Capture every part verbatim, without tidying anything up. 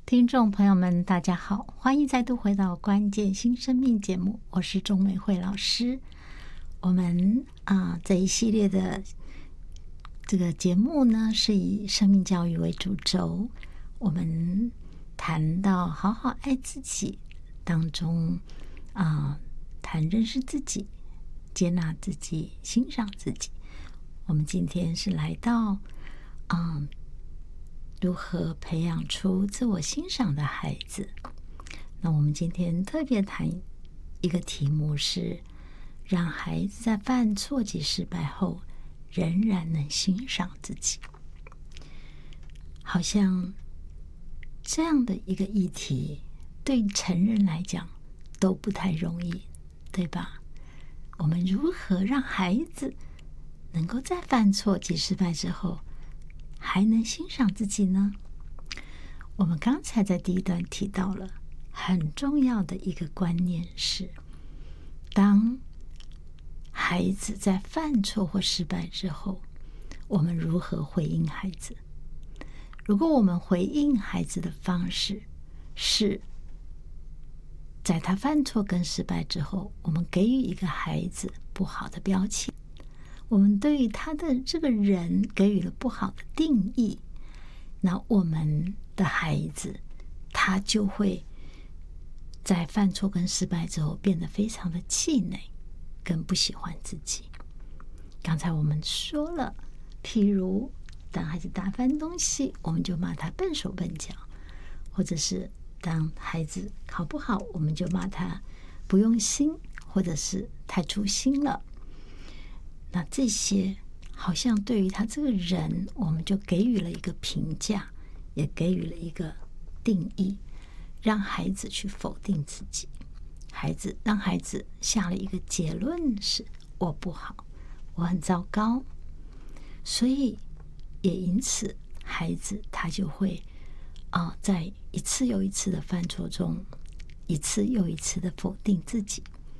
听众朋友们，大家好，欢迎再度回到关键新生命节目，我是钟美惠老师。我们啊、呃、这一系列的这个节目呢，是以生命教育为主轴。我们谈到好好爱自己当中啊、呃，谈认识自己、接纳自己、欣赏自己。我们今天是来到嗯。呃如何培养出自我欣赏的孩子？那我们今天特别谈一个题目是让孩子在犯错及失败后仍然能欣赏自己。好像这样的一个议题对成人来讲都不太容易，对吧？我们如何让孩子能够在犯错及失败之后还能欣赏自己呢？我们刚才在第一段提到了很重要的一个观念是，当孩子在犯错或失败之后，我们如何回应孩子？如果我们回应孩子的方式是在他犯错跟失败之后，我们给予一个孩子不好的标签，我们对于他的这个人给予了不好的定义，那我们的孩子他就会在犯错跟失败之后变得非常的气馁，更不喜欢自己。刚才我们说了，譬如当孩子打翻东西，我们就骂他笨手笨脚，或者是当孩子考不好，我们就骂他不用心，或者是太粗心了。那这些好像对于他这个人，我们就给予了一个评价，也给予了一个定义，让孩子去否定自己。孩子让孩子下了一个结论是：我不好，我很糟糕。所以也因此，孩子他就会啊、呃，在一次又一次的犯错中，一次又一次的否定自己。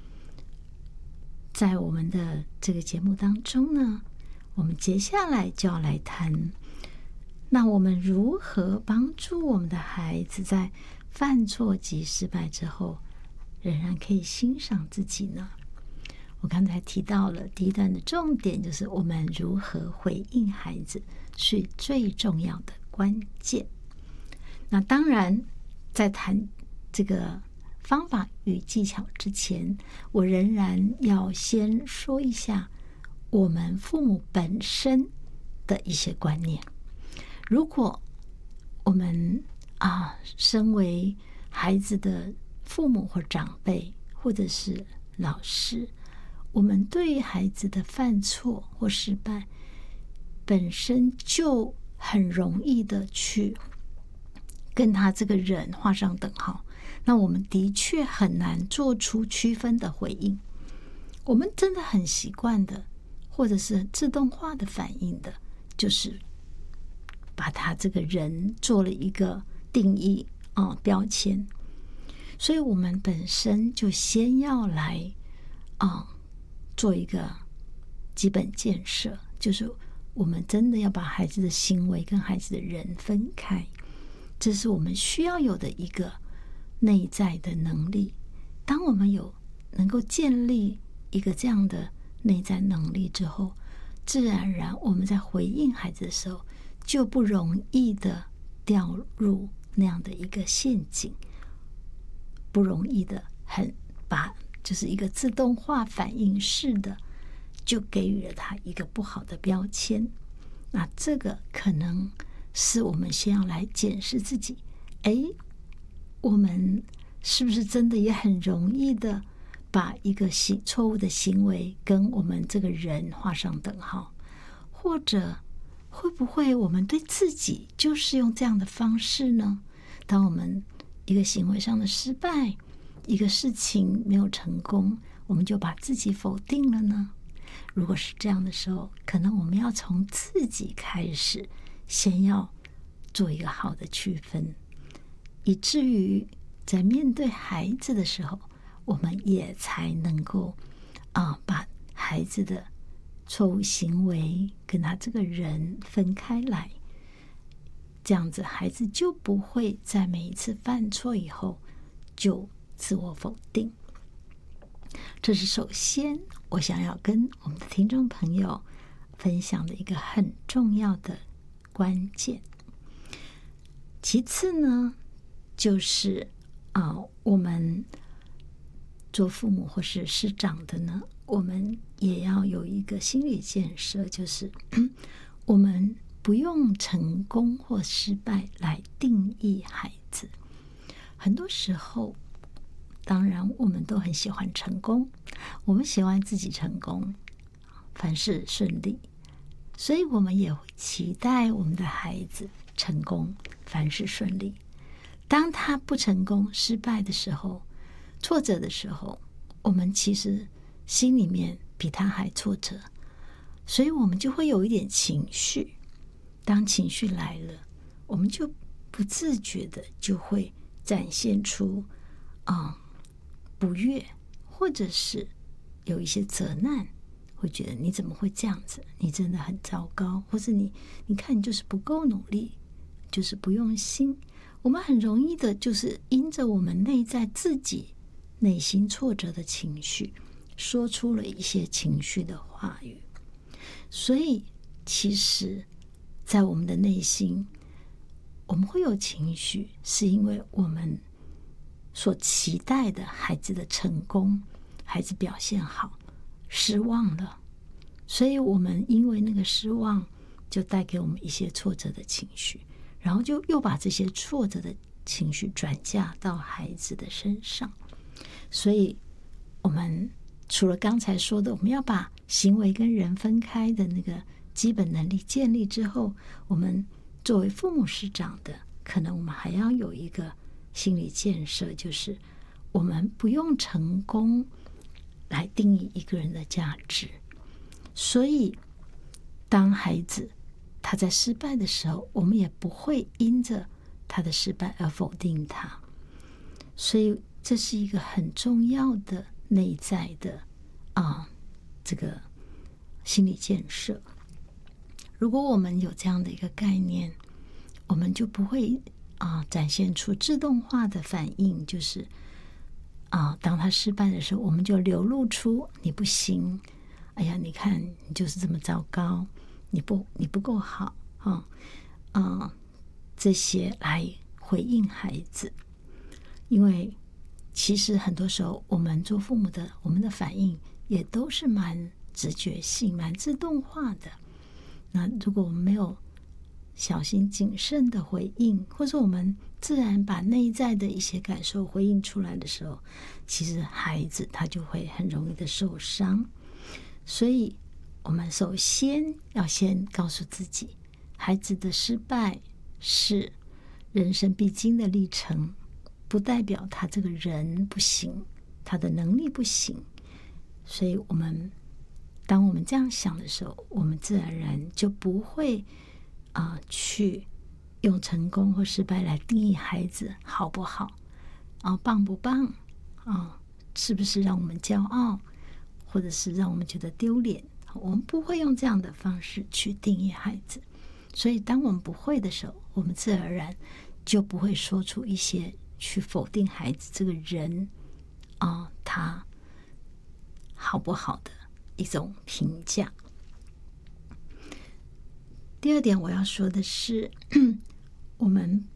在我们的这个节目当中呢，我们接下来就要来谈，那我们如何帮助我们的孩子在犯错及失败之后仍然可以欣赏自己呢？我刚才提到了第一段的重点，就是我们如何回应孩子是最重要的关键。那当然在谈这个方法与技巧之前，我仍然要先说一下我们父母本身的一些观念。如果我们啊，身为孩子的父母或长辈，或者是老师，我们对于孩子的犯错或失败本身就很容易的去跟他这个人画上等号，那我们的确很难做出区分的回应。我们真的很习惯的，或者是自动化的反应的，就是把他这个人做了一个定义啊、呃、标签。所以我们本身就先要来啊、呃、做一个基本建设，就是我们真的要把孩子的行为跟孩子的人分开，这是我们需要有的一个内在的能力。当我们有能够建立一个这样的内在能力之后，自然而然我们在回应孩子的时候就不容易的掉入那样的一个陷阱，不容易的很把就是一个自动化反应式的就给予了他一个不好的标签。那这个可能是我们先要来检视自己，诶，我们是不是真的也很容易的把一个错误的行为跟我们这个人画上等号？或者会不会我们对自己就是用这样的方式呢？当我们一个行为上的失败，一个事情没有成功，我们就把自己否定了呢？如果是这样的时候，可能我们要从自己开始，先要做一个好的区分，以至于在面对孩子的时候，我们也才能够啊，把孩子的错误行为跟他这个人分开来。 这样子孩子就不会在每一次犯错以后就自我否定。这是首先我想要跟我们的听众朋友分享的一个很重要的关键。其次呢，就是啊、呃，我们做父母或是师长的呢，我们也要有一个心理建设，就是我们不用成功或失败来定义孩子。很多时候，当然我们都很喜欢成功，我们喜欢自己成功，凡事顺利，所以我们也会期待我们的孩子成功，凡事顺利。当他不成功、失败的时候，挫折的时候，我们其实心里面比他还挫折，所以我们就会有一点情绪。当情绪来了，我们就不自觉的就会展现出啊、嗯、不悦，或者是有一些责难，会觉得你怎么会这样子？你真的很糟糕，或是你你看你就是不够努力，就是不用心。我们很容易的就是因着我们内在自己内心挫折的情绪，说出了一些情绪的话语。所以其实在我们的内心，我们会有情绪，是因为我们所期待的孩子的成功，孩子表现好，失望了，所以我们因为那个失望，就带给我们一些挫折的情绪，然后就又把这些挫折的情绪转嫁到孩子的身上。所以我们除了刚才说的我们要把行为跟人分开的那个基本能力建立之后，我们作为父母师长的，可能我们还要有一个心理建设，就是我们不用成功来定义一个人的价值。所以当孩子他在失败的时候，我们也不会因着他的失败而否定他。所以这是一个很重要的内在的啊，这个心理建设。如果我们有这样的一个概念，我们就不会啊展现出自动化的反应，就是啊，当他失败的时候，我们就流露出你不行，哎呀，你看你就是这么糟糕，你不你不够好啊啊，这些来回应孩子。因为其实很多时候我们做父母的，我们的反应也都是蛮直觉性、蛮自动化的。那如果我们没有小心谨慎的回应，或者我们自然把内在的一些感受回应出来的时候，其实孩子他就会很容易的受伤。所以我们首先要先告诉自己，孩子的失败是人生必经的历程，不代表他这个人不行，他的能力不行。所以我们当我们这样想的时候，我们自然而然就不会啊、呃、去用成功或失败来定义孩子好不好啊、棒不棒啊、是不是让我们骄傲，或者是让我们觉得丢脸。我们不会用这样的方式去定义孩子。所以当我们不会的时候，我们自然而然就不会说出一些去否定孩子这个人啊、呃、他好不好的一种评价。第二点我要说的是，我们